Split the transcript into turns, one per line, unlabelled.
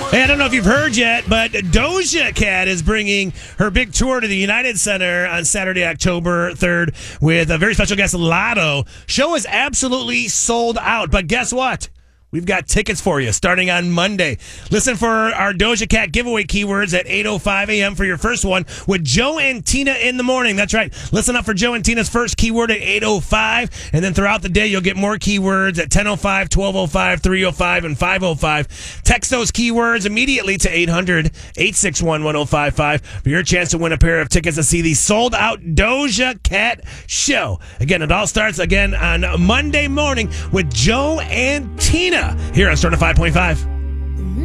Hey, I don't know if you've heard yet, but Doja Cat is bringing her big tour to the United Center on Saturday, October 3rd with a very special guest, Lotto. Show is absolutely sold out, but guess what? We've got tickets for you starting on Monday. Listen for our Doja Cat giveaway keywords at 8:05 a.m. for your first one with Joe and Tina in the morning. That's right. Listen up for Joe and Tina's first keyword at 8:05, and then throughout the day, you'll get more keywords at 10:05, 12:05, 3:05, and 5:05. Text those keywords immediately to 800-861-1055 for your chance to win a pair of tickets to see the sold-out Doja Cat show. Again, it all starts again on Monday morning with Joe and Tina here on Starting 5.5.